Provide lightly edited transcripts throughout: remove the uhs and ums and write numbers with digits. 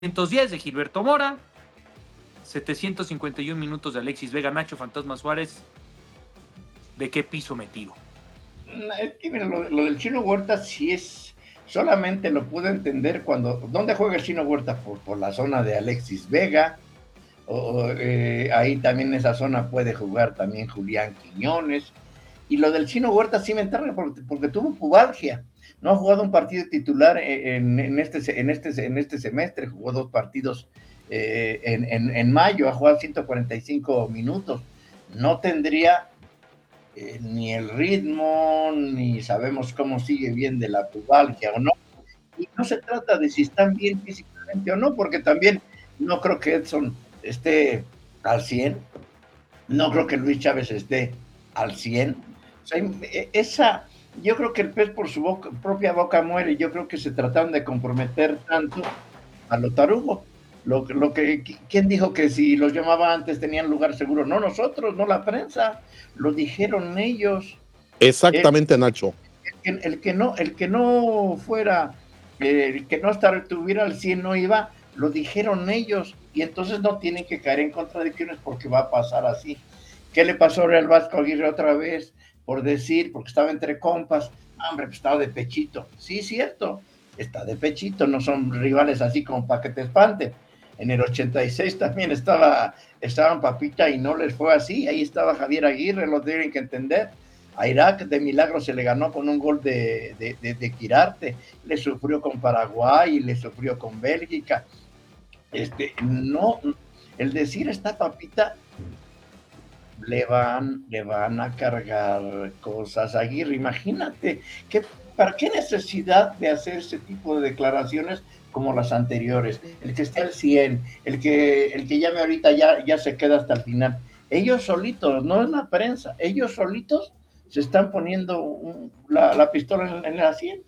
710 de Gilberto Mora, 751 minutos de Alexis Vega. Nacho Fantasma Suárez, ¿de qué piso me tiro? Es que mira, lo del Chino Huerta sí es, solamente lo pude entender ¿dónde juega el Chino Huerta? Por la zona de Alexis Vega, ahí también en esa zona puede jugar también Julián Quiñones, y lo del Chino Huerta sí me enterra porque tuvo pubalgia, no ha jugado un partido titular en este semestre, jugó 2 partidos en mayo, ha jugado 145 minutos, no tendría ni el ritmo, ni sabemos cómo sigue bien de la pubalgia o no. Y no se trata de si están bien físicamente o no, porque también no creo que Edson esté al 100, no creo que Luis Chávez esté al 100. O sea, yo creo que el pez por su propia boca muere. Yo creo que se trataron de comprometer tanto a lo tarugo. ¿Quién dijo que si los llamaba antes tenían lugar seguro? No nosotros, no la prensa, lo dijeron ellos. Exactamente, Nacho. El que no fuera, el que no estuviera al 100 no iba, lo dijeron ellos, y entonces no tienen que caer en contradicciones porque va a pasar así. ¿Qué le pasó al Vasco Aguirre otra vez? Porque estaba entre compas, hombre, pues estaba de pechito. Sí, cierto, está de pechito, no son rivales así como para que te espante. En el 86 también estaban Papita y no les fue así, ahí estaba Javier Aguirre, lo tienen que entender. A Irak de milagro se le ganó con un gol de Quirarte, le sufrió con Paraguay, le sufrió con Bélgica. No, el decir esta Papita, le van a cargar cosas a Aguirre. Imagínate, ¿para qué necesidad de hacer ese tipo de declaraciones como las anteriores? El que esté al 100, el que llame ahorita ya se queda hasta el final. Ellos solitos, no es la prensa, ellos solitos se están poniendo la pistola en la 100.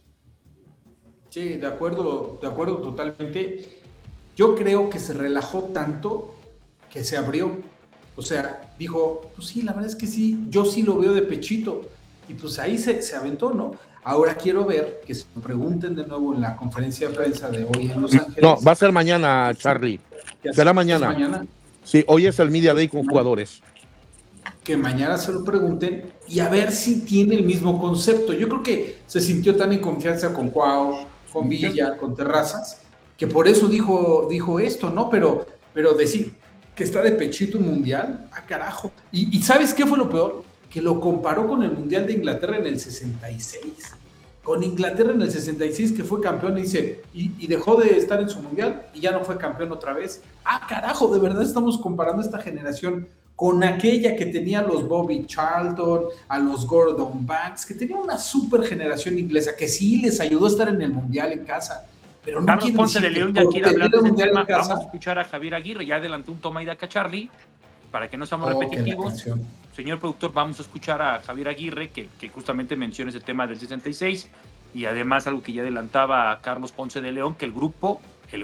Sí, de acuerdo totalmente. Yo creo que se relajó tanto que se abrió. O sea, dijo, pues sí, la verdad es que sí, yo sí lo veo de pechito. Y pues ahí se aventó, ¿no? Ahora quiero ver que se pregunten de nuevo en la conferencia de prensa de hoy en Los Ángeles. No, va a ser mañana, Charlie. Será mañana. ¿Es mañana? Sí, hoy es el Media Day con jugadores. Que mañana se lo pregunten y a ver si tiene el mismo concepto. Yo creo que se sintió tan en confianza con Cuau, con Villa, con Terrazas, que por eso dijo esto, ¿no? Pero decir que está de pechito un mundial, carajo. Y ¿sabes qué fue lo peor? Que lo comparó con el Mundial de Inglaterra en el 66. Con Inglaterra en el 66, que fue campeón, y dejó de estar en su mundial y ya no fue campeón otra vez. Carajo, de verdad estamos comparando esta generación con aquella que tenía a los Bobby Charlton, a los Gordon Banks, que tenía una super generación inglesa, que sí les ayudó a estar en el mundial en casa. Pero no Carlos Ponce de León ya quiere hablar de ese tema. Vamos a escuchar a Javier Aguirre, ya adelantó un toma y daca Charlie, para que no seamos repetitivos. Señor productor, vamos a escuchar a Javier Aguirre, que justamente menciona ese tema del 66, y además algo que ya adelantaba a Carlos Ponce de León, que el grupo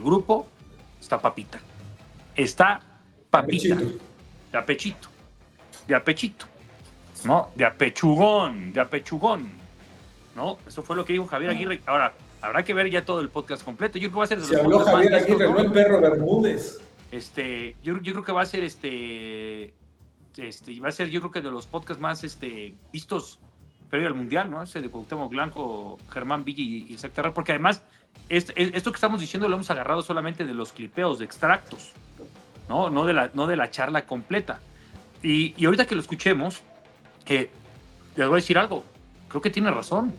está papita. Está papita. De apechito, ¿no? De apechugón, ¿no? Eso fue lo que dijo Javier Aguirre. Ahora, habrá que ver ya todo el podcast completo. Yo creo que va a ser... Se habló Javier Aguirre, no el perro Bermúdez. Yo creo que va a ser yo creo que de los podcasts más vistos previo al Mundial, ¿no? Ese de Cuauhtémoc Blanco, Germán Villa y Isaac Terral, porque además esto que estamos diciendo lo hemos agarrado solamente de los clipeos, de extractos, no de la charla completa. Y ahorita que lo escuchemos, les voy a decir algo, creo que tiene razón.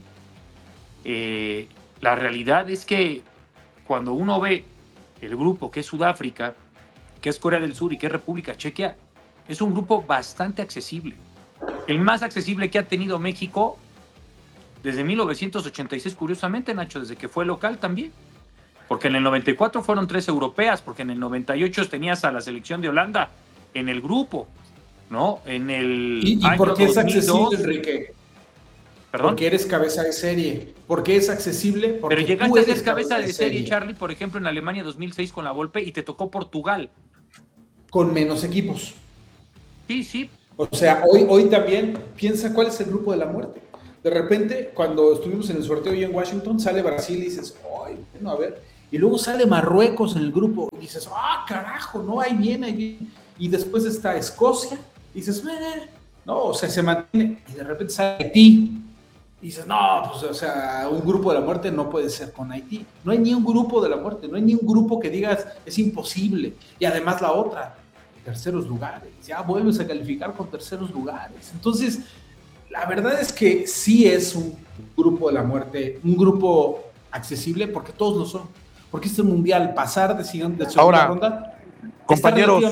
La realidad es que cuando uno ve el grupo que es Sudáfrica, que es Corea del Sur y que es República Checa, es un grupo bastante accesible. El más accesible que ha tenido México desde 1986, curiosamente, Nacho, desde que fue local también. Porque en el 94 fueron 3 europeas, porque en el 98 tenías a la selección de Holanda en el grupo, ¿no? En el ¿Y año por qué 2002, es accesible, Enrique? ¿Perdón? Porque eres cabeza de serie. ¿Por qué es accesible? Porque pero llegaste a ser cabeza de serie, Charlie, por ejemplo, en Alemania 2006 con la Volpe y te tocó Portugal. Con menos equipos. Sí. O sea, hoy también piensa cuál es el grupo de la muerte. De repente, cuando estuvimos en el sorteo y en Washington, sale Brasil y dices, ay, bueno, a ver. y luego sale Marruecos en el grupo, y dices, carajo, no, ahí viene, y después está Escocia, y dices, no, o sea, se mantiene, y de repente sale Haití, y dices, no, pues, o sea, un grupo de la muerte no puede ser con Haití, no hay ni un grupo de la muerte, no hay ni un grupo que digas, es imposible, y además la otra, terceros lugares, ya vuelves a calificar con terceros lugares, entonces, la verdad es que sí es un grupo de la muerte, un grupo accesible, porque todos lo son, porque este mundial, pasar de segunda ronda, compañeros,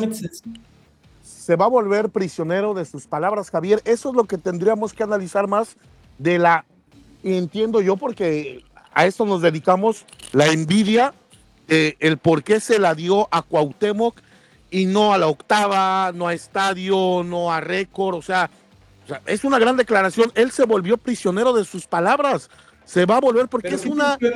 se va a volver prisionero de sus palabras, Javier. Eso es lo que tendríamos que analizar más de la, entiendo yo, porque a esto nos dedicamos, la envidia, el por qué se la dio a Cuauhtémoc y no a la octava, no a Estadio, no a Récord, o sea, es una gran declaración. Él se volvió prisionero de sus palabras. Se va a volver porque es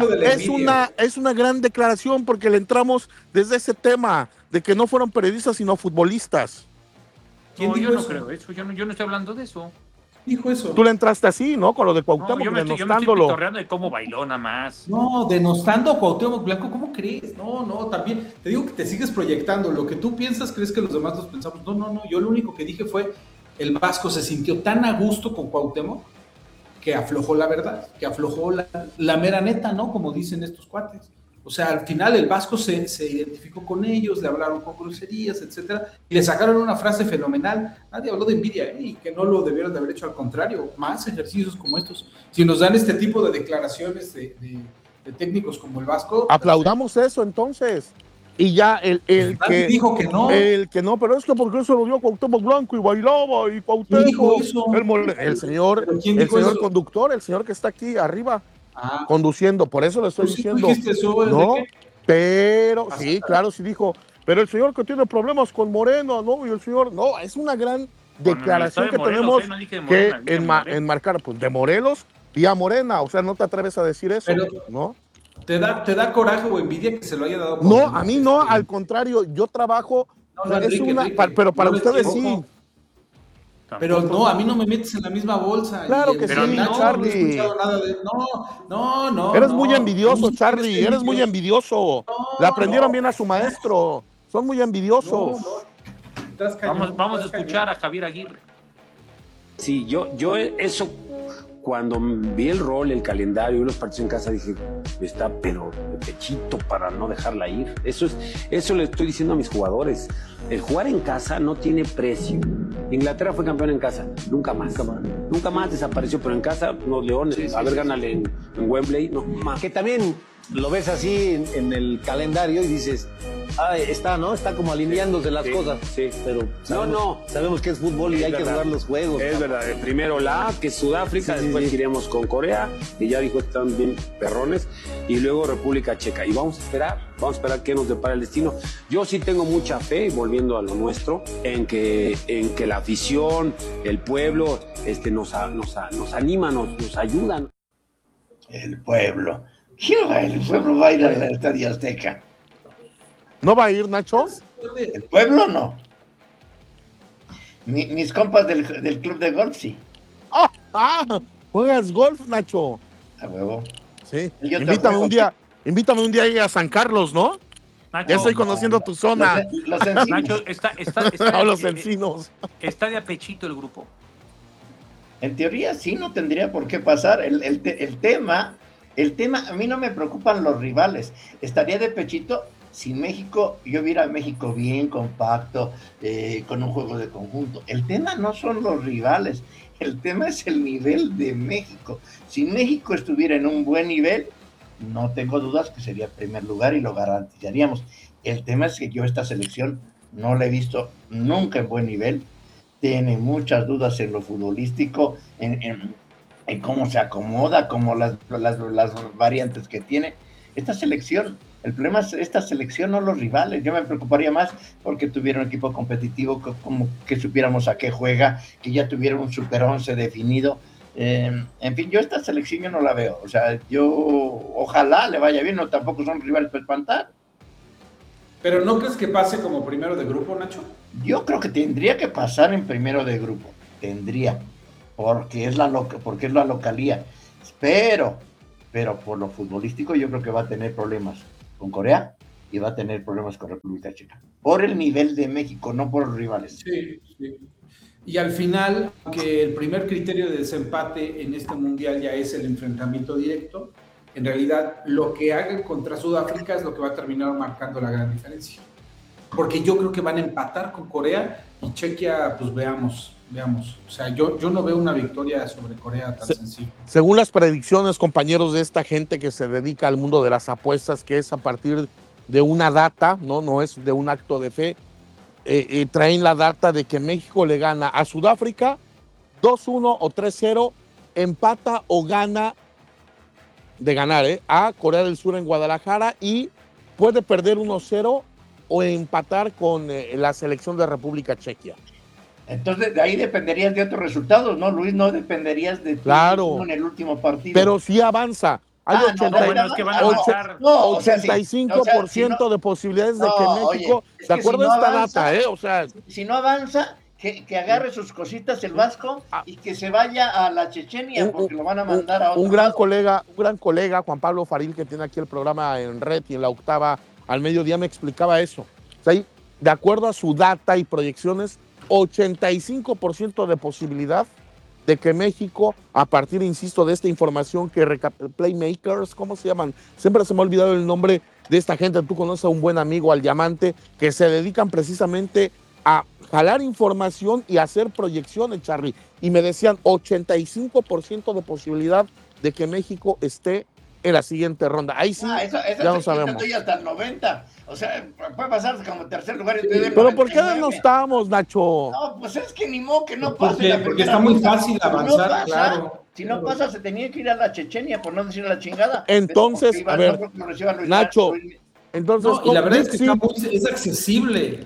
una gran declaración, porque le entramos desde ese tema de que no fueron periodistas sino futbolistas. No, yo no creo eso, yo no estoy hablando de eso. Dijo eso. Tú le entraste así, ¿no? Con lo de Cuauhtémoc, yo me estoy pitorreando de cómo bailó nada más. No, denostando a Cuauhtémoc Blanco, ¿cómo crees? No, también, te digo que te sigues proyectando, lo que tú piensas, crees que los demás los pensamos. No, yo lo único que dije fue, el Vasco se sintió tan a gusto con Cuauhtémoc, que aflojó la verdad, que aflojó la mera neta, ¿no? Como dicen estos cuates. O sea, al final el Vasco se identificó con ellos, le hablaron con groserías, etcétera, y le sacaron una frase fenomenal. Nadie habló de envidia, y que no lo debieron de haber hecho, al contrario, más ejercicios como estos. Si nos dan este tipo de declaraciones de técnicos como el Vasco, aplaudamos eso entonces. Y ya el que dijo que no. El que no, pero es que porque eso lo dio Cuauhtémoc Blanco y bailaba y Cuauhtémoc. Dijo eso? El señor conductor, el señor que está aquí arriba conduciendo, por eso le estoy diciendo. Eso, no, pero sí, claro, sí dijo, pero el señor que tiene problemas con Moreno, ¿no? Y el señor, no, es una gran declaración que Morelos, tenemos que enmarcar, pues de Morelos y a Morena, o sea, no te atreves a decir eso, pero, ¿no? ¿Te da coraje o envidia que se lo haya dado? No, a mí no, al contrario, yo trabajo, Enrique. Pero para ustedes sí. Pero no, a mí no me metes en la misma bolsa. Claro que sí, Charlie. No. Eres muy envidioso, Charlie, eres muy envidioso. Le aprendieron bien a su maestro, son muy envidiosos. Vamos a escuchar a Javier Aguirre. Sí, yo eso... Cuando vi el rol, el calendario y los partidos en casa, dije, está pero de pechito para no dejarla ir. Eso le estoy diciendo a mis jugadores. El jugar en casa no tiene precio. Inglaterra fue campeón en casa, nunca más desapareció, pero en casa, los Leones, sí, a ver, gánale en Wembley, no más. Que también lo ves así en el calendario y dices, está como alineándose las cosas. Sí, pero sabemos que es fútbol y hay que jugar los juegos. Es verdad, primero que es Sudáfrica, después iremos con Corea, que ya dijo que están bien perrones, y luego República Checa. Y vamos a esperar qué nos depara el destino. Yo sí tengo mucha fe, volviendo a lo nuestro, en que la afición, el pueblo, nos animan, nos ayudan. El pueblo. El pueblo va a ir al Estadio Azteca. ¿No va a ir, Nacho? El pueblo no. Mis compas del club de golf, sí. ¿Juegas golf, Nacho? A huevo. Sí. Invítame un día ahí a San Carlos, ¿no? Nacho, ya estoy conociendo tu zona. Los encinos. Nacho, los encinos. Está de apechito el grupo. En teoría sí, no tendría por qué pasar. El tema, a mí no me preocupan los rivales. Estaría de pechito si México, yo viera a México bien, compacto, con un juego de conjunto. El tema no son los rivales, el tema es el nivel de México. Si México estuviera en un buen nivel, no tengo dudas que sería primer lugar y lo garantizaríamos. El tema es que yo esta selección no la he visto nunca en buen nivel, tiene muchas dudas en lo futbolístico, en cómo se acomoda, como las variantes que tiene. Esta selección, el problema es esta selección, no los rivales. Yo me preocuparía más porque tuviera un equipo competitivo, como que supiéramos a qué juega, que ya tuviera un super 11 definido. En fin, yo esta selección yo no la veo. O sea, ojalá le vaya bien, no tampoco son rivales para espantar. ¿Pero no crees que pase como primero de grupo, Nacho? Yo creo que tendría que pasar en primero de grupo. Tendría. Porque es la localía. Pero por lo futbolístico yo creo que va a tener problemas con Corea y va a tener problemas con República Checa. Por el nivel de México, no por los rivales. Sí. Y al final, aunque el primer criterio de desempate en este mundial ya es el enfrentamiento directo, en realidad lo que hagan contra Sudáfrica es lo que va a terminar marcando la gran diferencia. Porque yo creo que van a empatar con Corea y Chequia, pues veamos. O sea, yo no veo una victoria sobre Corea tan sencilla. Según las predicciones, compañeros, de esta gente que se dedica al mundo de las apuestas, que es a partir de una data, no es de un acto de fe, traen la data de que México le gana a Sudáfrica 2-1 o 3-0, empata o gana de ganar a Corea del Sur en Guadalajara y puede perder 1-0 o empatar con la selección de República Checa. Entonces, de ahí dependerías de otros resultados, ¿no, Luis? No dependerías de ti en el último partido. Pero sí avanza. Hay 85% de posibilidades de que México, de acuerdo a esta data, o sea... Si no avanza, que agarre sus cositas el Vasco y que se vaya a la Chechenia, porque lo van a mandar a otro un gran colega, Juan Pablo Faril, que tiene aquí el programa en Red y en la Octava al mediodía, me explicaba eso. O sea, de acuerdo a su data y proyecciones, 85% de posibilidad de que México, a partir, insisto, de esta información que Playmakers, ¿cómo se llaman? Siempre se me ha olvidado el nombre de esta gente. Tú conoces a un buen amigo, al Diamante, que se dedican precisamente a jalar información y hacer proyecciones, Charlie. Y me decían 85% de posibilidad de que México esté en la siguiente ronda. Ahí sí, ya no sabemos. Hasta el 90. O sea, puede pasar como tercer lugar. Pero ¿por qué no estamos, Nacho? No, pues es que ni modo que no pase. Porque está muy fácil avanzar, claro. Si no pasa, se tenía que ir a la Chechenia, por no decir la chingada. Entonces, a ver, Nacho, entonces... y la verdad es que es accesible.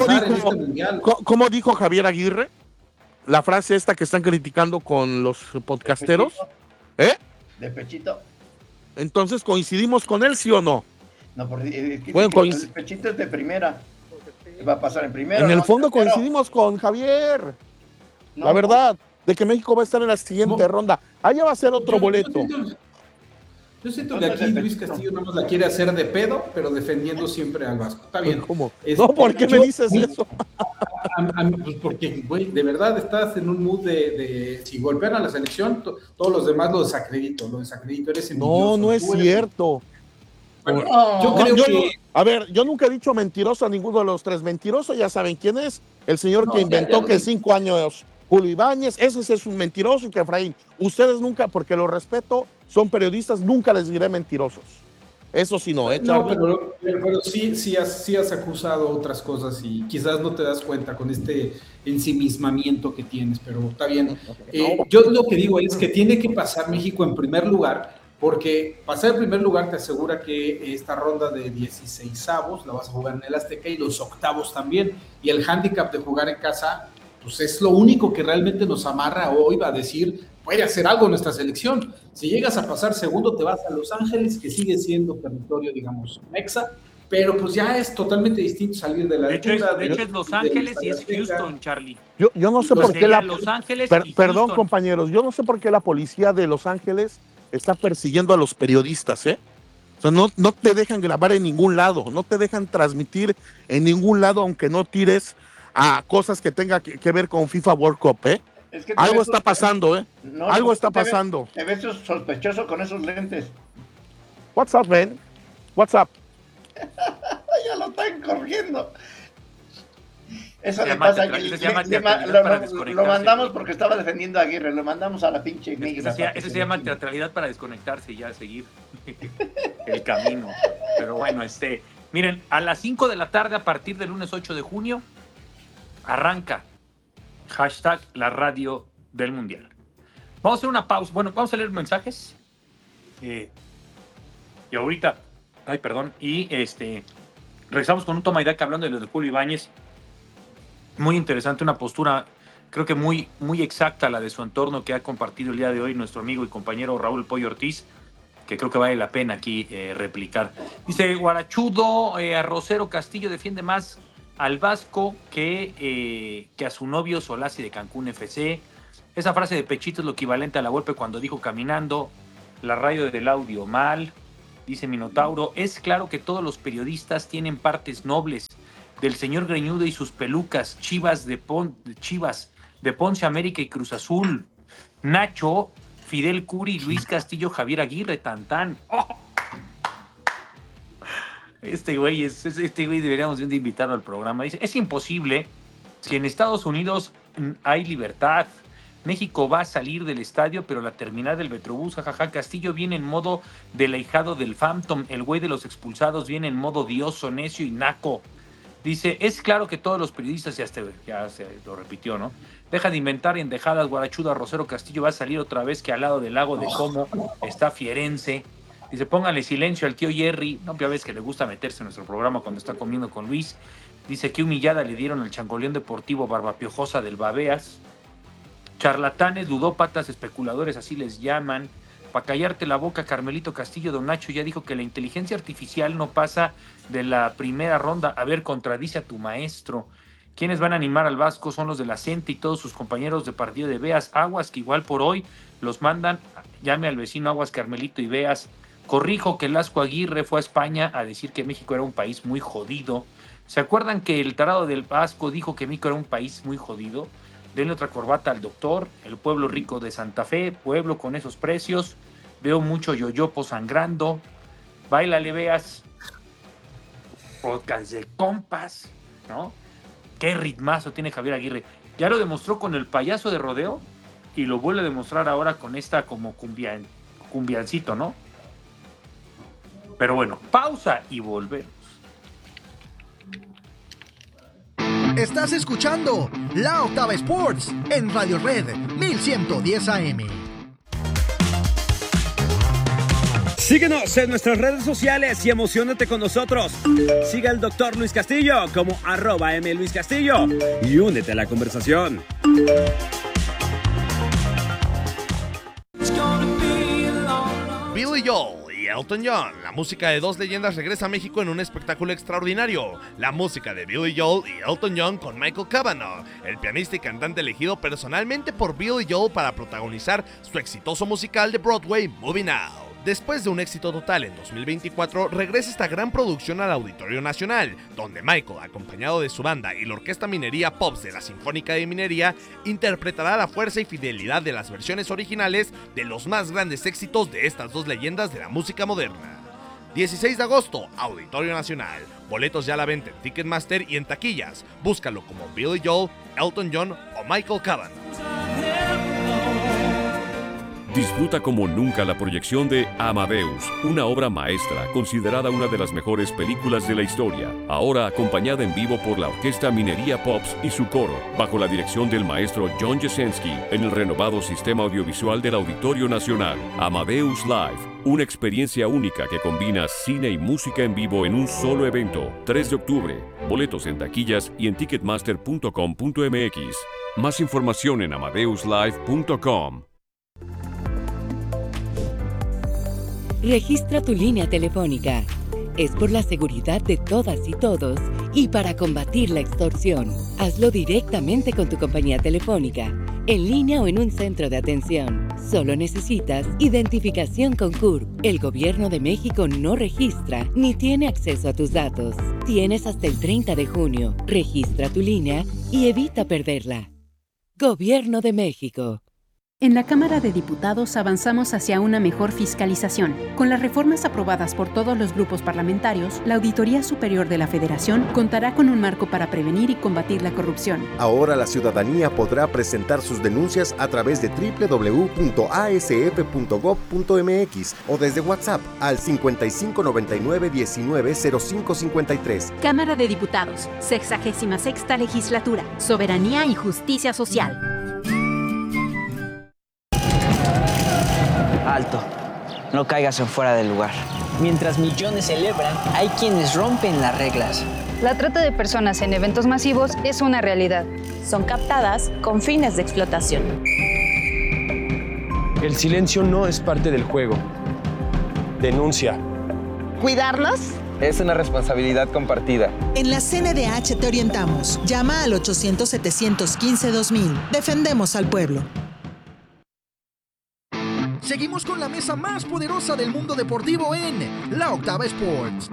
¿Cómo dijo Javier Aguirre? La frase esta que están criticando con los podcasteros. De pechito. Entonces, ¿coincidimos con él, sí o no? No, porque el pechito es de primera. Va a pasar en primera. En el fondo coincidimos con Javier. La verdad, de que México va a estar en la siguiente ronda. Allá va a ser otro boleto. Yo siento que aquí Luis Castillo no nos la quiere hacer de pedo, pero defendiendo siempre al Vasco. Está bien. ¿Cómo? No, ¿por qué me dices eso? Pues porque, güey, de verdad estás en un mood de si golpean a la selección, todos los demás lo desacredito. Eres envidioso. No es cierto. Bueno, yo creo que... A ver, yo nunca he dicho mentiroso a ninguno de los tres. Mentiroso, ya saben quién es. El señor que inventó que 5 años Julio Ibáñez, ese es un mentiroso, y que Efraín. Ustedes nunca, porque lo respeto, son periodistas, nunca les diré mentirosos. Eso sí no, pero sí has acusado otras cosas y quizás no te das cuenta con este ensimismamiento que tienes, pero está bien. Yo lo que digo es que tiene que pasar México en primer lugar, porque pasar en primer lugar te asegura que esta ronda de 16avos la vas a jugar en el Azteca y los octavos también, y el hándicap de jugar en casa, pues es lo único que realmente nos amarra hoy, va a decir, puede hacer algo nuestra selección. Si llegas a pasar segundo, te vas a Los Ángeles, que sigue siendo territorio, digamos, mexa, pero pues ya es totalmente distinto salir de la... De hecho es Los Ángeles y es Houston, Charlie. Yo no sé por qué Los Ángeles perdón, compañeros, yo no sé por qué la policía de Los Ángeles está persiguiendo a los periodistas, O sea, no te dejan grabar en ningún lado, no te dejan transmitir en ningún lado, aunque no tires a cosas que tengan que ver con FIFA World Cup, Es que algo está pasando, algo está pasando. Te ves sospechoso con esos lentes. What's up, man? What's up? Ya lo están corriendo. Eso le pasa aquí. Lo mandamos porque estaba defendiendo a Aguirre. Lo mandamos a la pinche migra. Eso se llama teatralidad para desconectarse y ya seguir el camino. Pero bueno, miren, a las 5 de la tarde, a partir del lunes 8 de junio, arranca #la radio del Mundial. Vamos a hacer una pausa. Bueno, vamos a leer mensajes. Y ahorita, regresamos con un toma y daca hablando de lo de Julio Ibáñez. Muy interesante, una postura, creo que muy, muy exacta la de su entorno que ha compartido el día de hoy nuestro amigo y compañero Raúl Pollo Ortiz, que creo que vale la pena aquí replicar. Dice Guarachudo, a Rosero Castillo defiende más al Vasco que a su novio Solasi de Cancún FC. Esa frase de Pechito es lo equivalente a la golpe cuando dijo caminando, la radio del audio mal. Dice Minotauro, es claro que todos los periodistas tienen partes nobles. Del señor Greñudo y sus pelucas, Chivas de Ponce, América y Cruz Azul. Nacho, Fidel Curi, Luis Castillo, Javier Aguirre, Tantán. ¡Oh! Este güey deberíamos de invitarlo al programa. Dice, es imposible si en Estados Unidos hay libertad. México va a salir del estadio, pero la terminal del Metrobús, jajaja. Castillo viene en modo del ahijado del Phantom. El güey de los expulsados viene en modo dioso, necio y naco. Dice, es claro que todos los periodistas, ya se lo repitió, ¿no? Deja de inventar endejadas, guarachuda. Rosero Castillo va a salir otra vez que al lado del lago de Como está Fierense. Dice, póngale silencio al tío Jerry. No, ya ves que le gusta meterse en nuestro programa cuando está comiendo con Luis. Dice, qué humillada le dieron al changoleón deportivo Barbapiojosa del Babeas. Charlatanes, ludópatas, especuladores, así les llaman. Para callarte la boca, Carmelito Castillo, don Nacho ya dijo que la inteligencia artificial no pasa de la primera ronda. A ver, contradice a tu maestro. ¿Quiénes van a animar al Vasco? Son los de la CENTE y todos sus compañeros de partido de Veas. Aguas, que igual por hoy los mandan. Llame al vecino Aguas, Carmelito y Veas. Corrijo que Lasco Aguirre fue a España a decir que México era un país muy jodido. ¿Se acuerdan que el tarado del Vasco dijo que México era un país muy jodido? Denle otra corbata al doctor. El pueblo rico de Santa Fe, pueblo con esos precios. Veo mucho yoyopo sangrando. Báilale, Veas. Podcast de compas, ¿no? Qué ritmazo tiene Javier Aguirre. Ya lo demostró con el payaso de rodeo y lo vuelve a demostrar ahora con esta como cumbiancito, ¿no? Pero bueno, pausa y volvemos. Estás escuchando La Octava Sports en Radio Red 1110 AM. Síguenos en nuestras redes sociales y emocionate con nosotros. Sigue al Dr. Luis Castillo como @mluiscastillo y únete a la conversación. Billy Joel y Elton John, la música de dos leyendas regresa a México en un espectáculo extraordinario. La música de Billy Joel y Elton John con Michael Cavanaugh, el pianista y cantante elegido personalmente por Billy Joel para protagonizar su exitoso musical de Broadway, Moving Out. Después de un éxito total en 2024, regresa esta gran producción al Auditorio Nacional, donde Michael, acompañado de su banda y la Orquesta Minería Pops de la Sinfónica de Minería, interpretará la fuerza y fidelidad de las versiones originales de los más grandes éxitos de estas dos leyendas de la música moderna. 16 de agosto, Auditorio Nacional. Boletos ya a la venta en Ticketmaster y en taquillas. Búscalo como Billy Joel, Elton John o Michael Cavanaugh. Disfruta como nunca la proyección de Amadeus, una obra maestra considerada una de las mejores películas de la historia, ahora acompañada en vivo por la Orquesta Minería Pops y su coro, bajo la dirección del maestro John Jasenski, en el renovado sistema audiovisual del Auditorio Nacional. Amadeus Live, una experiencia única que combina cine y música en vivo en un solo evento. 3 de octubre, boletos en taquillas y en ticketmaster.com.mx. Más información en amadeuslive.com. Registra tu línea telefónica. Es por la seguridad de todas y todos y para combatir la extorsión. Hazlo directamente con tu compañía telefónica, en línea o en un centro de atención. Solo necesitas identificación con CURP. El Gobierno de México no registra ni tiene acceso a tus datos. Tienes hasta el 30 de junio. Registra tu línea y evita perderla. Gobierno de México. En la Cámara de Diputados avanzamos hacia una mejor fiscalización. Con las reformas aprobadas por todos los grupos parlamentarios, la Auditoría Superior de la Federación contará con un marco para prevenir y combatir la corrupción. Ahora la ciudadanía podrá presentar sus denuncias a través de www.asf.gov.mx o desde WhatsApp al 5599190553. Cámara de Diputados, 66ª Legislatura, Soberanía y Justicia Social. Alto, no caigas en fuera del lugar. Mientras millones celebran, hay quienes rompen las reglas. La trata de personas en eventos masivos es una realidad. Son captadas con fines de explotación. El silencio no es parte del juego. Denuncia. ¿Cuidarlos? Es una responsabilidad compartida. En la CNDH te orientamos. Llama al 800-715-2000. Defendemos al pueblo. Seguimos con la mesa más poderosa del mundo deportivo en La Octava Sports.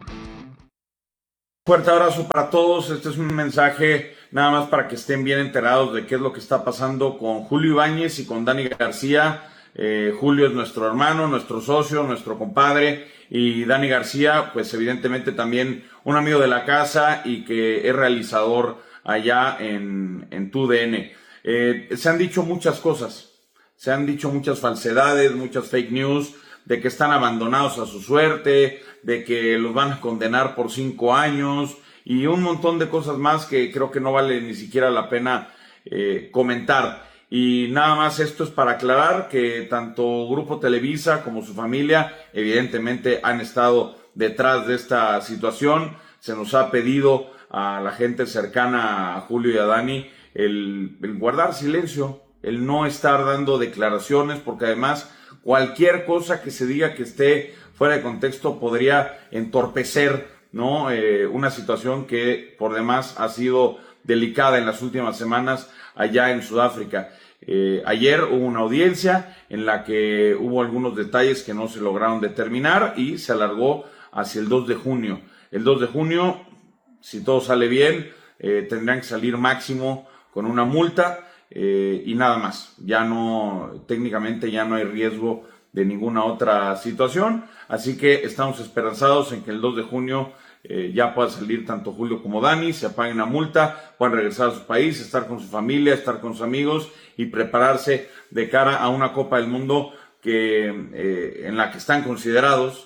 Fuerte abrazo para todos. Este es un mensaje nada más para que estén bien enterados de qué es lo que está pasando con Julio Ibáñez y con Dani García. Julio es nuestro hermano, nuestro socio, nuestro compadre, y Dani García, pues evidentemente también un amigo de la casa y que es realizador allá en TUDN. Se han dicho muchas cosas, se han dicho muchas falsedades, muchas fake news, de que están abandonados a su suerte, de que los van a condenar por 5 años y un montón de cosas más que creo que no vale ni siquiera la pena comentar. Y nada más, esto es para aclarar que tanto Grupo Televisa como su familia evidentemente han estado detrás de esta situación. Se nos ha pedido a la gente cercana a Julio y a Dani el guardar silencio, el no estar dando declaraciones, porque además cualquier cosa que se diga que esté fuera de contexto podría entorpecer, ¿no? Una situación que por demás ha sido delicada en las últimas semanas allá en Sudáfrica. Ayer hubo una audiencia en la que hubo algunos detalles que no se lograron determinar y se alargó hacia el 2 de junio. El 2 de junio, si todo sale bien, tendrán que salir máximo con una multa y nada más. Ya no, técnicamente ya no hay riesgo de ninguna otra situación, así que estamos esperanzados en que el 2 de junio ya pueda salir tanto Julio como Dani, se apaguen la multa, puedan regresar a su país, estar con su familia, estar con sus amigos y prepararse de cara a una Copa del Mundo que en la que están considerados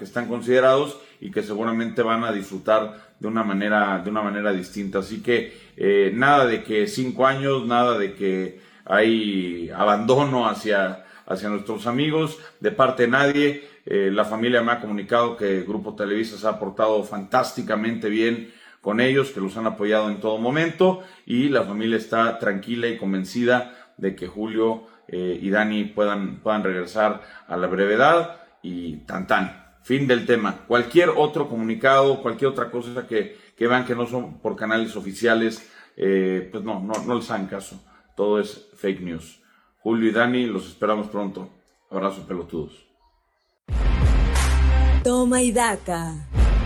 y que seguramente van a disfrutar de una manera distinta. Así que nada de que 5 años, nada de que hay abandono hacia nuestros amigos de parte de nadie. La familia me ha comunicado que el Grupo Televisa se ha portado fantásticamente bien con ellos, que los han apoyado en todo momento, y la familia está tranquila y convencida de que Julio y Dani puedan regresar a la brevedad y fin del tema. Cualquier otro comunicado, cualquier otra cosa que vean que no son por canales oficiales, pues no les hagan caso. Todo es fake news. Julio y Dani, los esperamos pronto. Abrazo, pelotudos. Toma y daca.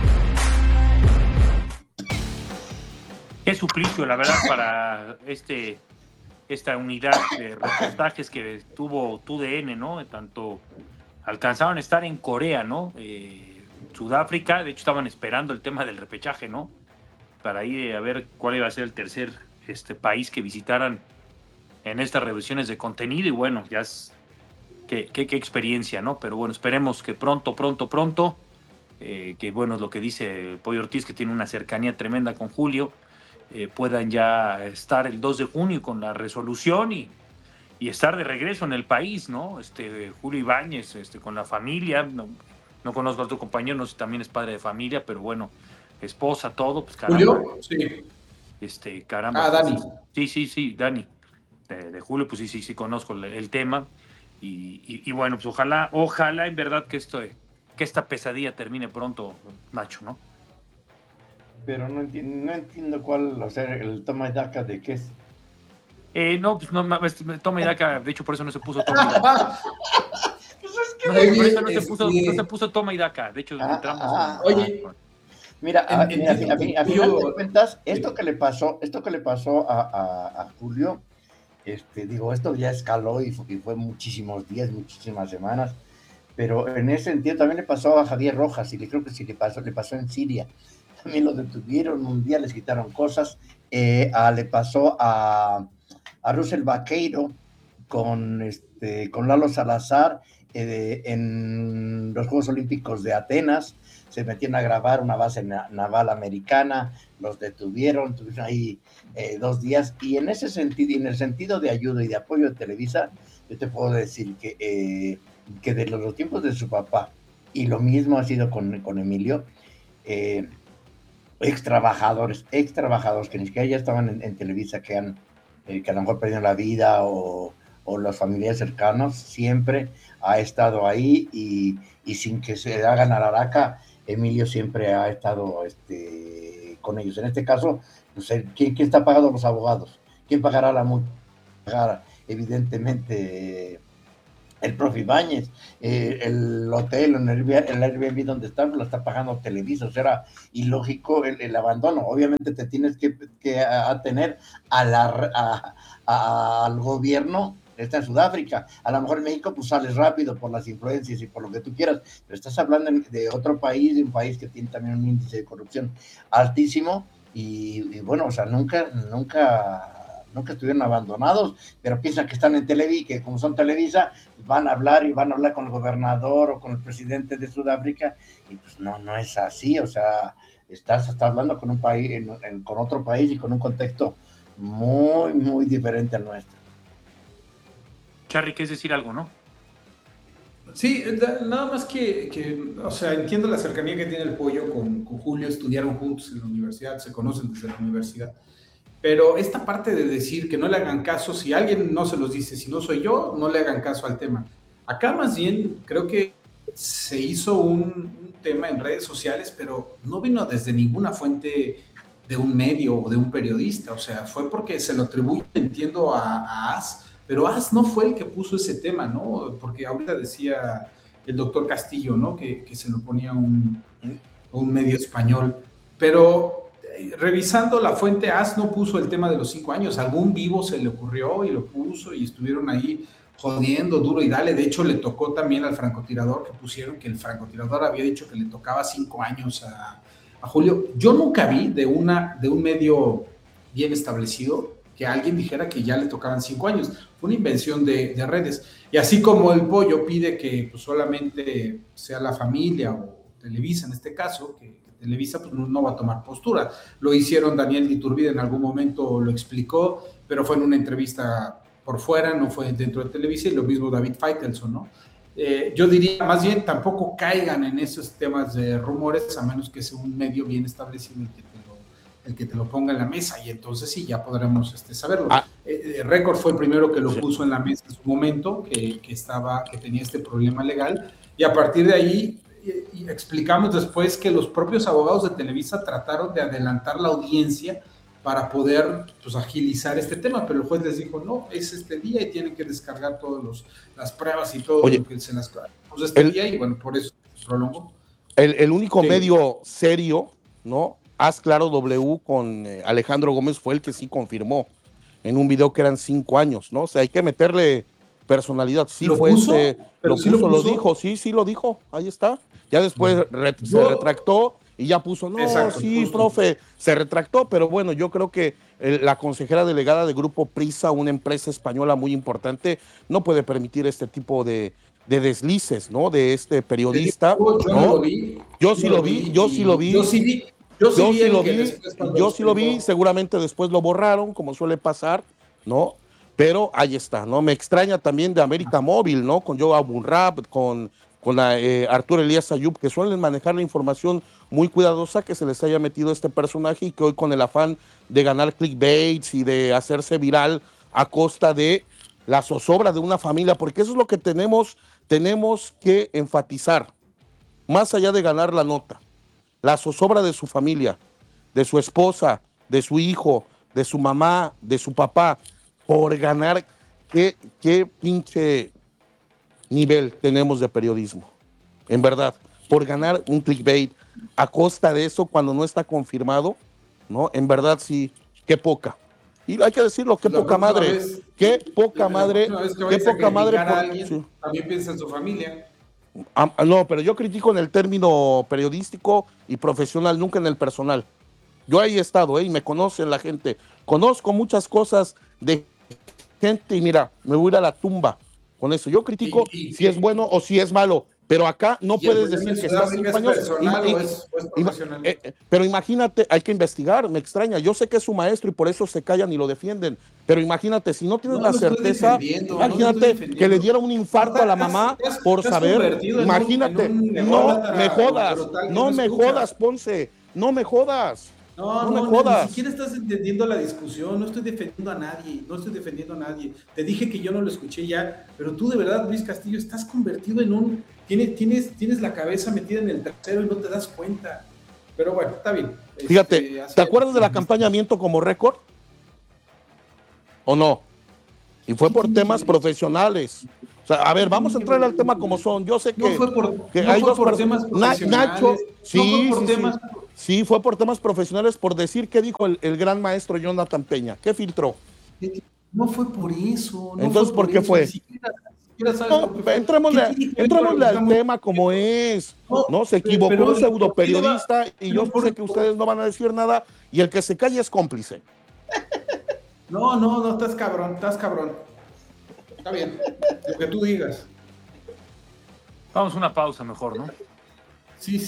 Qué suplicio, la verdad, para esta unidad de reportajes que tuvo TUDN, ¿no? Tanto alcanzaron a estar en Corea, ¿no? Sudáfrica, de hecho estaban esperando el tema del repechaje, ¿no? Para ir a ver cuál iba a ser el tercer país que visitaran en estas revisiones de contenido, y bueno, ya es qué experiencia, ¿no? Pero bueno, esperemos que pronto, que bueno, es lo que dice Pollo Ortiz, que tiene una cercanía tremenda con Julio, puedan ya estar el 2 de junio con la resolución y estar de regreso en el país, ¿no? Julio Ibáñez, con la familia, no conozco a otro compañero, no sé si también es padre de familia, pero bueno, esposa, todo, pues caramba. ¿Julio? Sí. Caramba. Dani. Sí, Dani. De Julio, pues sí, conozco el tema. Y bueno, pues ojalá en verdad que esta pesadilla termine pronto, Nacho, ¿no? Pero no entiendo cuál, o sea, el toma y daca de qué es. No, pues no, toma y daca, de hecho por eso no se puso toma y daca. Por eso no se puso toma y daca, de hecho entramos. Oye, mira, a final de cuentas, esto que le pasó a Julio, esto ya escaló y fue muchísimos días, muchísimas semanas, pero en ese sentido también le pasó a Javier Rojas, y creo que sí le pasó en Siria. También lo detuvieron, un día les quitaron cosas. Le pasó a Russell Vaqueiro con Lalo Salazar en los Juegos Olímpicos de Atenas. Se metían a grabar una base naval americana, los detuvieron ahí 2 días, y en ese sentido, y en el sentido de ayuda y de apoyo de Televisa, yo te puedo decir que de los tiempos de su papá, y lo mismo ha sido con Emilio, ex trabajadores que ni siquiera ya estaban en Televisa, que a lo mejor perdieron la vida, o los familiares cercanos, siempre ha estado ahí, y sin que se hagan a la araca, Emilio siempre ha estado con ellos. En este caso, pues, ¿quién está pagando los abogados? ¿Quién pagará la multa? Evidentemente el profe Ibáñez, el hotel, el Airbnb donde está, lo está pagando Televisa, o sea, era ilógico el abandono. Obviamente te tienes que atener al gobierno. Está en Sudáfrica, a lo mejor en México pues sales rápido por las influencias y por lo que tú quieras, pero estás hablando de otro país, de un país que tiene también un índice de corrupción altísimo, y bueno, o sea, nunca estuvieron abandonados, pero piensan que están en Televisa, que como son Televisa, van a hablar con el gobernador o con el presidente de Sudáfrica, y pues no es así, o sea, estás hablando con un país, con otro país y con un contexto muy, muy diferente al nuestro. Charly, ¿quieres decir algo, no? Sí, nada más que, o sea, entiendo la cercanía que tiene el Pollo con Julio, estudiaron juntos en la universidad, se conocen desde la universidad, pero esta parte de decir que no le hagan caso, si alguien no se los dice, si no soy yo, no le hagan caso al tema. Acá más bien creo que se hizo un tema en redes sociales, pero no vino desde ninguna fuente de un medio o de un periodista, o sea, fue porque se lo atribuye, entiendo, a AS, pero AS no fue el que puso ese tema, ¿no? Porque ahorita decía el doctor Castillo, ¿no? Que se lo ponía un medio español. Pero revisando la fuente, AS no puso el tema de los 5 años. Algún vivo se le ocurrió y lo puso y estuvieron ahí jodiendo duro y dale. De hecho, le tocó también al francotirador, que pusieron que el francotirador había dicho que le tocaba 5 años a Julio. Yo nunca vi de un medio bien establecido que alguien dijera que ya le tocaban 5 años. Fue una invención de redes. Y así como el Pollo pide que pues, solamente sea la familia o Televisa en este caso, que Televisa pues, no va a tomar postura. Lo hicieron Daniel Iturbide en algún momento, lo explicó, pero fue en una entrevista por fuera, no fue dentro de Televisa, y lo mismo David Faitelson, ¿no? Yo diría, más bien, tampoco caigan en esos temas de rumores, a menos que sea un medio bien establecido el que te lo ponga en la mesa, y entonces sí, ya podremos saberlo. Record fue el primero que lo puso en la mesa en su momento, que tenía este problema legal, y a partir de ahí explicamos después que los propios abogados de Televisa trataron de adelantar la audiencia para poder pues, agilizar este tema, pero el juez les dijo, no, es este día y tienen que descargar todas las pruebas y todo lo que se las pues día, y bueno, por eso se prolongó. El único medio serio, ¿no? Haz Claro W con Alejandro Gómez fue el que sí confirmó en un video que eran 5 años, ¿no? O sea, hay que meterle personalidad. Sí, ¿Lo fue puso? lo dijo, sí lo dijo, ahí está. Ya después se retractó y ya puso, no, exacto, sí, justo. Profe, se retractó, pero bueno, yo creo que la consejera delegada de Grupo Prisa, una empresa española muy importante, no puede permitir este tipo de deslices, ¿no? De este periodista. Yo sí lo vi, seguramente después lo borraron, como suele pasar, ¿no? Pero ahí está, ¿no? Me extraña también de América Móvil, ¿no? Con Joe Abunrab, con Arturo Elías Ayub, que suelen manejar la información muy cuidadosa, que se les haya metido este personaje y que hoy con el afán de ganar clickbaits y de hacerse viral a costa de la zozobra de una familia, porque eso es lo que tenemos que enfatizar, más allá de ganar la nota, la zozobra de su familia, de su esposa, de su hijo, de su mamá, de su papá, por ganar. Qué pinche nivel tenemos de periodismo, en verdad, por ganar un clickbait a costa de eso cuando no está confirmado, ¿no? En verdad sí, qué poca. Y hay que decirlo, qué poca madre, qué poca madre. También piensa en su familia. No, pero yo critico en el término periodístico y profesional, nunca en el personal. Yo ahí he estado, y me conocen la gente. Conozco muchas cosas de gente y mira, me voy a ir a la tumba con eso. Yo critico si es bueno o si es malo, pero acá no puedes decir que estás 5 años. Pero imagínate, hay que investigar, me extraña. Yo sé que es su maestro y por eso se callan y lo defienden, pero imagínate, si no tienes la certeza, imagínate que le diera un infarto a la mamá por saber. Imagínate, no me jodas, Ponce, no me jodas. No me jodas. Ni siquiera estás entendiendo la discusión. No estoy defendiendo a nadie. Te dije que yo no lo escuché ya, pero tú de verdad, Luis Castillo, estás convertido en un... Tienes la cabeza metida en el trasero y no te das cuenta. Pero bueno, está bien. Fíjate, ¿te acuerdas del acompañamiento como Récord? ¿O no? Y fue por temas profesionales. O sea, a ver, vamos a entrar al tema como son. Yo sé que, no fue por temas profesionales. Nacho, sí, no fue por temas... sí, fue por temas profesionales, por decir qué dijo el gran maestro Jonathan Peña. ¿Qué filtró? No fue por eso. No entonces, fue ¿por qué fue? Entrémosle al tema como es. No, se equivocó un pseudoperiodista y yo sé que ustedes no van a decir nada y el que se calla es cómplice. No, estás cabrón. Está bien, lo que tú digas. Vamos a una pausa mejor, ¿no? Sí.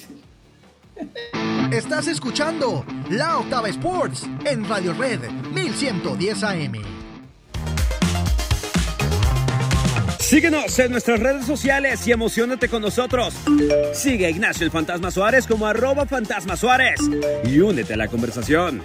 Estás escuchando La Octava Sports en Radio Red 1110 AM. Síguenos en nuestras redes sociales y emociónate con nosotros. Sigue a Ignacio el Fantasma Suárez como @Fantasma Suárez y únete a la conversación.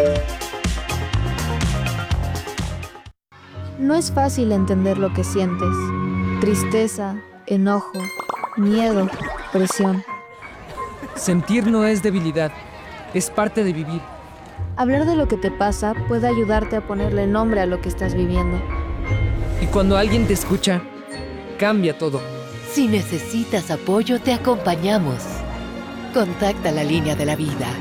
No es fácil entender lo que sientes. Tristeza, enojo, miedo, presión. Sentir no es debilidad, es parte de vivir. Hablar de lo que te pasa puede ayudarte a ponerle nombre a lo que estás viviendo. Y cuando alguien te escucha, cambia todo. Si necesitas apoyo, te acompañamos. Contacta la línea de la vida.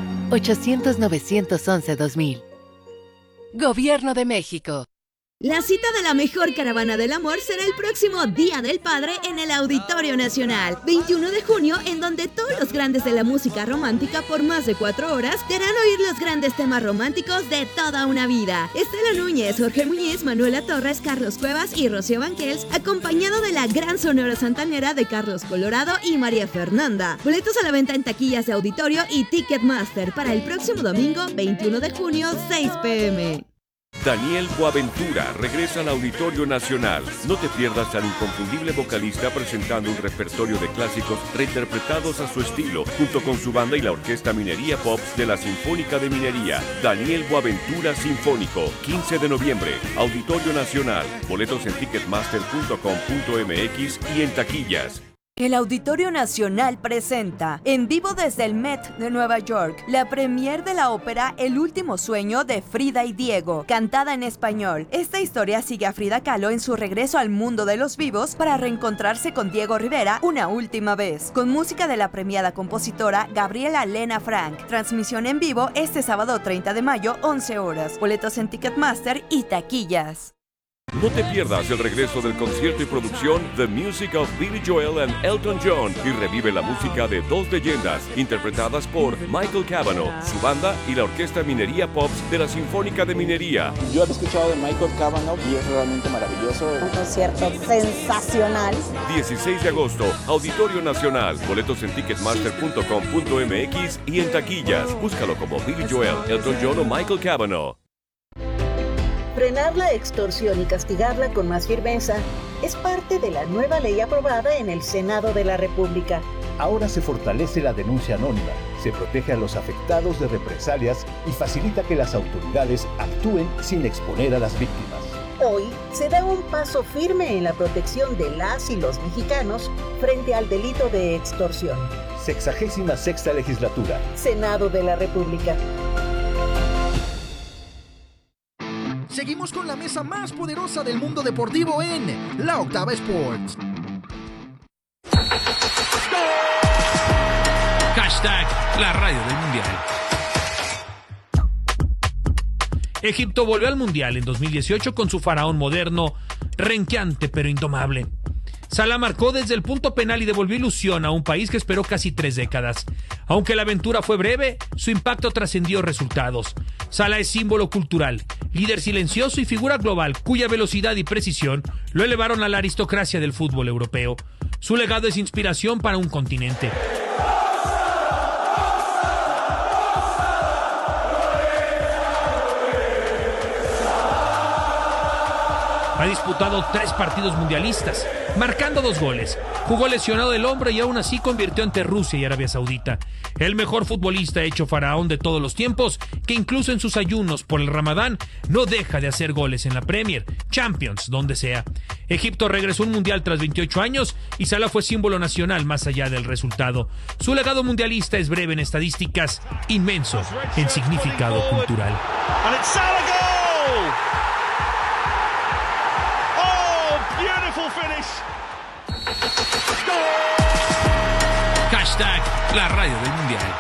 800-911-2000. Gobierno de México. La cita de la mejor caravana del amor será el próximo Día del Padre en el Auditorio Nacional, 21 de junio, en donde todos los grandes de la música romántica por más de 4 horas te harán oír los grandes temas románticos de toda una vida. Estela Núñez, Jorge Muñiz, Manuela Torres, Carlos Cuevas y Rocío Banquels, acompañado de la gran Sonora Santanera de Carlos Colorado y María Fernanda. Boletos a la venta en taquillas de auditorio y Ticketmaster para el próximo domingo, 21 de junio, 6 p.m. Daniel Boaventura regresa al Auditorio Nacional. No te pierdas al inconfundible vocalista presentando un repertorio de clásicos reinterpretados a su estilo, junto con su banda y la Orquesta Minería Pops de la Sinfónica de Minería. Daniel Boaventura Sinfónico, 15 de noviembre, Auditorio Nacional. Boletos en ticketmaster.com.mx y en taquillas. El Auditorio Nacional presenta, en vivo desde el Met de Nueva York, la premier de la ópera El último sueño de Frida y Diego, cantada en español. Esta historia sigue a Frida Kahlo en su regreso al mundo de los vivos para reencontrarse con Diego Rivera una última vez, con música de la premiada compositora Gabriela Lena Frank. Transmisión en vivo este sábado 30 de mayo, 11 horas. Boletos en Ticketmaster y taquillas. No te pierdas el regreso del concierto y producción The Music of Billy Joel and Elton John y revive la música de dos leyendas interpretadas por Michael Cavanaugh, su banda y la Orquesta Minería Pops de la Sinfónica de Minería. Yo he escuchado de Michael Cavanaugh y es realmente maravilloso. Un concierto sensacional. 16 de agosto, Auditorio Nacional. Boletos en ticketmaster.com.mx y en taquillas. Búscalo como Billy Joel, Elton John o Michael Cavanaugh. Frenar la extorsión y castigarla con más firmeza es parte de la nueva ley aprobada en el Senado de la República. Ahora se fortalece la denuncia anónima, se protege a los afectados de represalias y facilita que las autoridades actúen sin exponer a las víctimas. Hoy se da un paso firme en la protección de las y los mexicanos frente al delito de extorsión. 66ª Legislatura. Senado de la República. Seguimos con la mesa más poderosa del mundo deportivo en La Octava Sports. Hashtag la radio del Mundial. Egipto volvió al Mundial en 2018 con su faraón moderno, renqueante pero indomable. Salah marcó desde el punto penal y devolvió ilusión a un país que esperó casi 3 décadas. Aunque la aventura fue breve, su impacto trascendió resultados. Salah es símbolo cultural, líder silencioso y figura global cuya velocidad y precisión lo elevaron a la aristocracia del fútbol europeo. Su legado es inspiración para un continente. Ha disputado 3 partidos mundialistas, marcando 2 goles. Jugó lesionado del hombro y aún así convirtió ante Rusia y Arabia Saudita. El mejor futbolista hecho faraón de todos los tiempos, que incluso en sus ayunos por el Ramadán no deja de hacer goles en la Premier, Champions, donde sea. Egipto regresó a un mundial tras 28 años y Salah fue símbolo nacional más allá del resultado. Su legado mundialista es breve en estadísticas, inmenso en significado cultural. Beautiful finish. Hashtag la radio del mundial.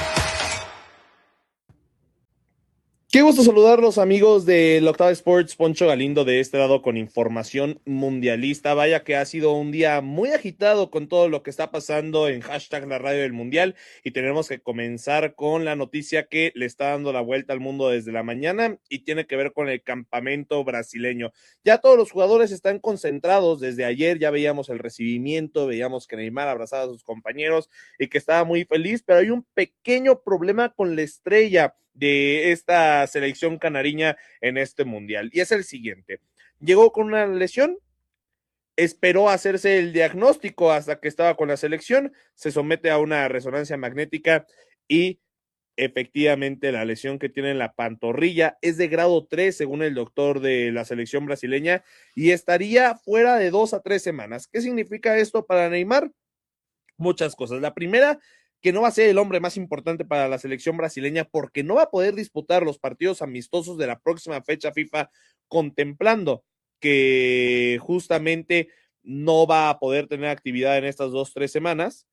Qué gusto saludarlos, amigos de La Octava Sports. Poncho Galindo de este lado con información mundialista. Vaya que ha sido un día muy agitado con todo lo que está pasando en hashtag la radio del mundial, y tenemos que comenzar con la noticia que le está dando la vuelta al mundo desde la mañana y tiene que ver con el campamento brasileño. Ya todos los jugadores están concentrados desde ayer, ya veíamos el recibimiento, veíamos que Neymar abrazaba a sus compañeros y que estaba muy feliz, pero hay un pequeño problema con la estrella de esta selección canariña en este mundial, y es el siguiente: llegó con una lesión, esperó hacerse el diagnóstico hasta que estaba con la selección, se somete a una resonancia magnética y efectivamente la lesión que tiene en la pantorrilla es de grado 3 según el doctor de la selección brasileña, y estaría fuera de 2 a 3 semanas. ¿Qué significa esto para Neymar? Muchas cosas. La primera, que no va a ser el hombre más importante para la selección brasileña porque no va a poder disputar los partidos amistosos de la próxima fecha FIFA, contemplando que justamente no va a poder tener actividad en estas 2-3 semanas.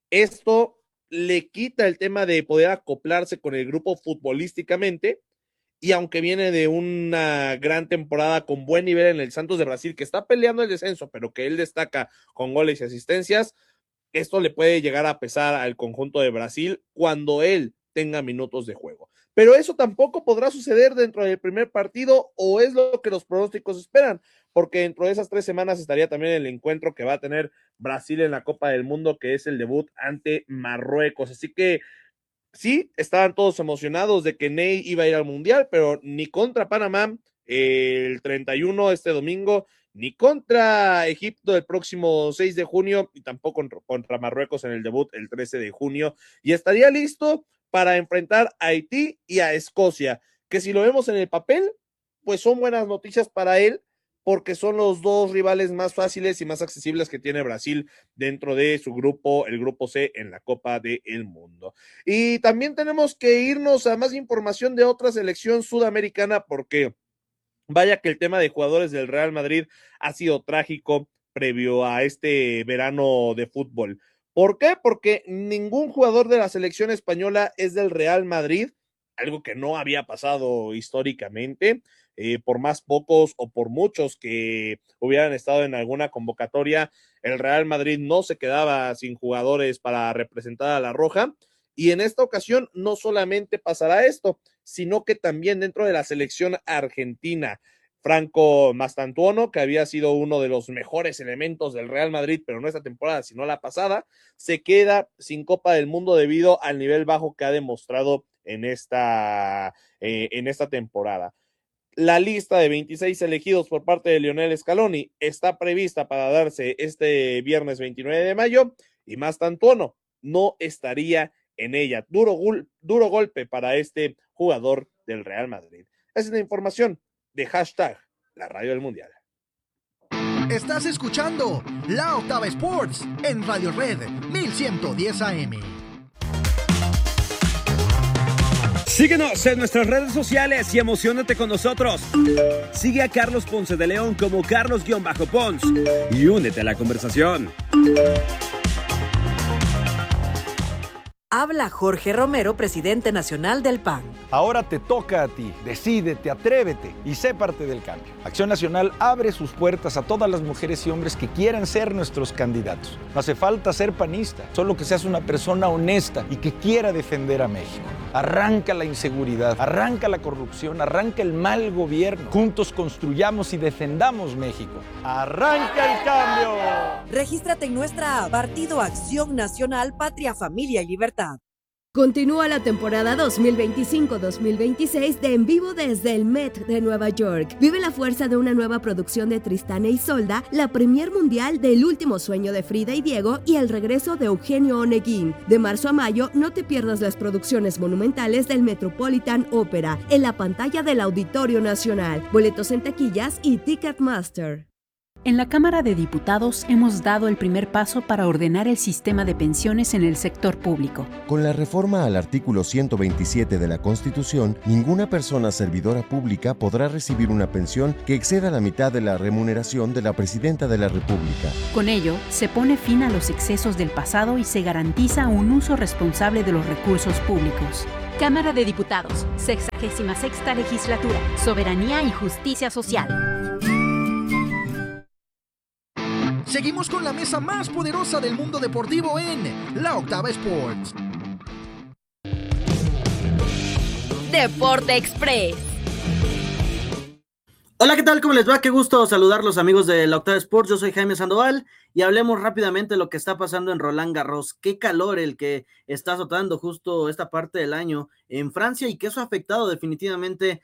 Esto le quita el tema de poder acoplarse con el grupo futbolísticamente, y aunque viene de una gran temporada con buen nivel en el Santos de Brasil, que está peleando el descenso, pero que él destaca con goles y asistencias, esto le puede llegar a pesar al conjunto de Brasil cuando él tenga minutos de juego. Pero eso tampoco podrá suceder dentro del primer partido, o es lo que los pronósticos esperan, porque dentro de esas 3 semanas estaría también el encuentro que va a tener Brasil en la Copa del Mundo, que es el debut ante Marruecos. Así que sí, estaban todos emocionados de que Ney iba a ir al Mundial, pero ni contra Panamá el 31 este domingo, ni contra Egipto el próximo 6 de junio, y tampoco contra Marruecos en el debut el 13 de junio, y estaría listo para enfrentar a Haití y a Escocia, que si lo vemos en el papel, pues son buenas noticias para él, porque son los dos rivales más fáciles y más accesibles que tiene Brasil dentro de su grupo, el grupo C en la Copa del Mundo. Y también tenemos que irnos a más información de otra selección sudamericana, porque vaya que el tema de jugadores del Real Madrid ha sido trágico previo a este verano de fútbol. ¿Por qué? Porque ningún jugador de la selección española es del Real Madrid, algo que no había pasado históricamente. Por más pocos o por muchos que hubieran estado en alguna convocatoria, el Real Madrid no se quedaba sin jugadores para representar a la Roja. Y en esta ocasión no solamente pasará esto, sino que también dentro de la selección argentina, Franco Mastantuono, que había sido uno de los mejores elementos del Real Madrid, pero no esta temporada, sino la pasada, se queda sin Copa del Mundo debido al nivel bajo que ha demostrado en esta temporada. La lista de 26 elegidos por parte de Lionel Scaloni está prevista para darse este viernes 29 de mayo, y Mastantuono no estaría en ella. Duro golpe para este jugador del Real Madrid. Esa es la información de hashtag la radio del mundial. Estás escuchando La Octava Sports en Radio Red 1110 AM. Síguenos en nuestras redes sociales y emociónate con nosotros. Sigue a Carlos Ponce de León como Carlos-Pons y únete a la conversación. Habla Jorge Romero, presidente nacional del PAN. Ahora te toca a ti. Decídete, atrévete y sé parte del cambio. Acción Nacional abre sus puertas a todas las mujeres y hombres que quieran ser nuestros candidatos. No hace falta ser panista, solo que seas una persona honesta y que quiera defender a México. Arranca la inseguridad, arranca la corrupción, arranca el mal gobierno. Juntos construyamos y defendamos México. ¡Arranca el cambio! Regístrate en nuestra app Partido Acción Nacional, Patria, Familia y Libertad. Continúa la temporada 2025-2026 de En Vivo desde el Met de Nueva York. Vive la fuerza de una nueva producción de Tristán e Isolda, la premier mundial del último sueño de Frida y Diego y el regreso de Eugenio Oneguín. De marzo a mayo, no te pierdas las producciones monumentales del Metropolitan Opera en la pantalla del Auditorio Nacional. Boletos en taquillas y Ticketmaster. En la Cámara de Diputados hemos dado el primer paso para ordenar el sistema de pensiones en el sector público. Con la reforma al artículo 127 de la Constitución, ninguna persona servidora pública podrá recibir una pensión que exceda la mitad de la remuneración de la Presidenta de la República. Con ello, se pone fin a los excesos del pasado y se garantiza un uso responsable de los recursos públicos. Cámara de Diputados, 66ª Legislatura, Soberanía y Justicia Social. Seguimos con la mesa más poderosa del mundo deportivo en La Octava Sports. Deporte Express. Hola, ¿qué tal? ¿Cómo les va? Qué gusto saludarlos, amigos de La Octava Sports. Yo soy Jaime Sandoval y hablemos rápidamente de lo que está pasando en Roland Garros. Qué calor el que está azotando justo esta parte del año en Francia y que eso ha afectado definitivamente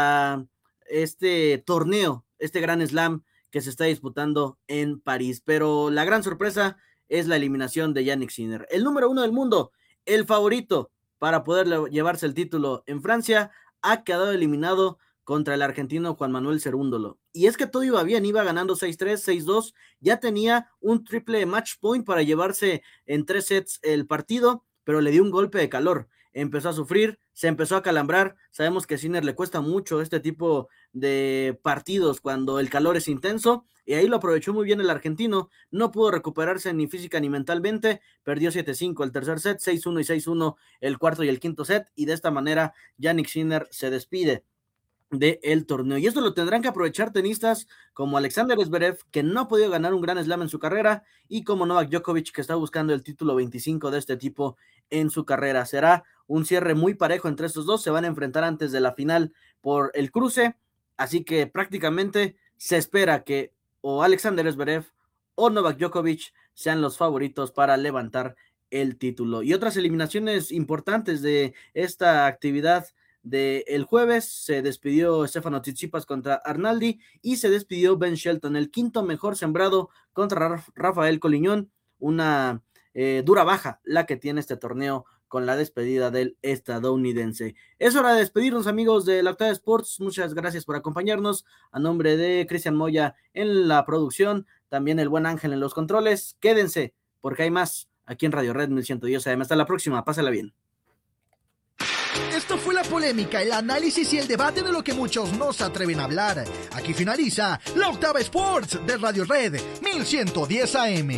este torneo, este Grand Slam que se está disputando en París, pero la gran sorpresa es la eliminación de Jannik Sinner, el número 1 del mundo, el favorito para poder llevarse el título en Francia, ha quedado eliminado contra el argentino Juan Manuel Cerúndolo, y es que todo iba bien, iba ganando 6-3, 6-2, ya tenía un triple match point para llevarse en 3 sets el partido, pero le dio un golpe de calor, empezó a sufrir, se empezó a calambrar. Sabemos que a Sinner le cuesta mucho este tipo de partidos cuando el calor es intenso, y ahí lo aprovechó muy bien el argentino, no pudo recuperarse ni física ni mentalmente, perdió 7-5 el tercer set, 6-1 y 6-1 el cuarto y el quinto set, y de esta manera Jannik Sinner se despide del torneo, y esto lo tendrán que aprovechar tenistas como Alexander Zverev, que no ha podido ganar un Grand Slam en su carrera, y como Novak Djokovic, que está buscando el título 25 de este tipo en su carrera. Será un cierre muy parejo entre estos dos, se van a enfrentar antes de la final por el cruce, así que prácticamente se espera que o Alexander Zverev o Novak Djokovic sean los favoritos para levantar el título. Y otras eliminaciones importantes de esta actividad del jueves: se despidió Stefano Tsitsipas contra Arnaldi y se despidió Ben Shelton, el quinto mejor sembrado, contra Rafael Coliñón. Una dura baja la que tiene este torneo con la despedida del estadounidense. Es hora de despedirnos, amigos de La Octava Sports. Muchas gracias por acompañarnos. A nombre de Cristian Moya en la producción, también el buen Ángel en los controles. Quédense porque hay más aquí en Radio Red 1110 AM. Hasta la próxima, pásala bien. Esto fue la polémica, el análisis y el debate de lo que muchos no se atreven a hablar. Aquí finaliza La Octava Sports de Radio Red 1110 AM.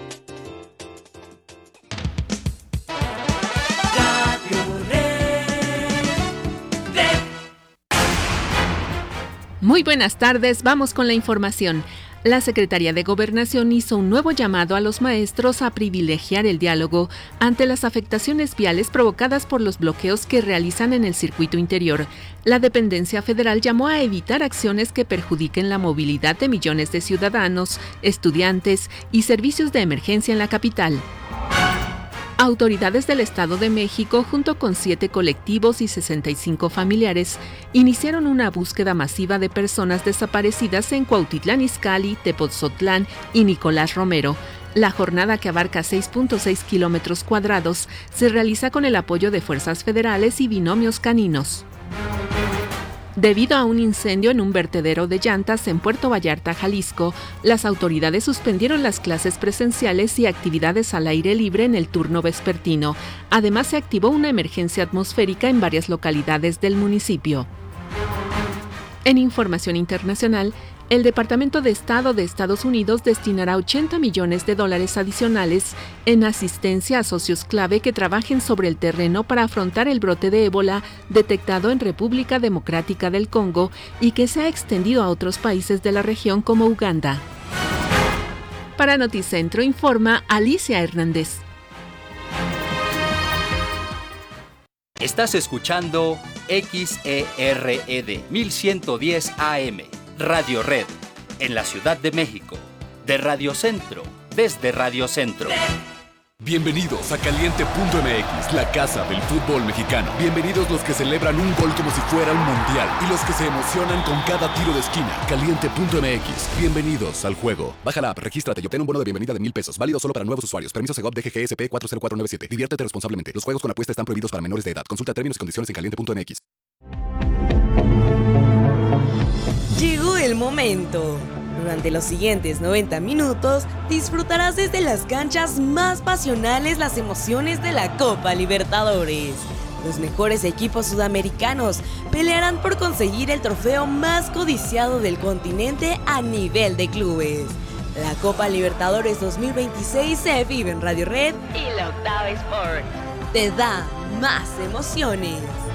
Muy buenas tardes, vamos con la información. La Secretaría de Gobernación hizo un nuevo llamado a los maestros a privilegiar el diálogo ante las afectaciones viales provocadas por los bloqueos que realizan en el circuito interior. La dependencia federal llamó a evitar acciones que perjudiquen la movilidad de millones de ciudadanos, estudiantes y servicios de emergencia en la capital. Autoridades del Estado de México, junto con 7 colectivos y 65 familiares, iniciaron una búsqueda masiva de personas desaparecidas en Cuautitlán Izcalli, Tepoztlán y Nicolás Romero. La jornada, que abarca 6.6 kilómetros cuadrados, se realiza con el apoyo de fuerzas federales y binomios caninos. Debido a un incendio en un vertedero de llantas en Puerto Vallarta, Jalisco, las autoridades suspendieron las clases presenciales y actividades al aire libre en el turno vespertino. Además, se activó una emergencia atmosférica en varias localidades del municipio. En información internacional, el Departamento de Estado de Estados Unidos destinará $80 millones adicionales en asistencia a socios clave que trabajen sobre el terreno para afrontar el brote de ébola detectado en República Democrática del Congo y que se ha extendido a otros países de la región como Uganda. Para Noticentro informa Alicia Hernández. Estás escuchando XERED 1110 AM. Radio Red, en la Ciudad de México, de Radio Centro, desde Radio Centro. Bienvenidos a Caliente.mx, la casa del fútbol mexicano. Bienvenidos los que celebran un gol como si fuera un mundial y los que se emocionan con cada tiro de esquina. Caliente.mx, bienvenidos al juego. Baja la app, regístrate y obtén un bono de bienvenida de $1,000. Válido solo para nuevos usuarios. Permiso Segov DGGSP 40497. Diviértete responsablemente. Los juegos con apuesta están prohibidos para menores de edad. Consulta términos y condiciones en Caliente.mx. Llegó el momento. Durante los siguientes 90 minutos, disfrutarás desde las canchas más pasionales las emociones de la Copa Libertadores. Los mejores equipos sudamericanos pelearán por conseguir el trofeo más codiciado del continente a nivel de clubes. La Copa Libertadores 2026 se vive en Radio Red y la Octava Sport. Te da más emociones.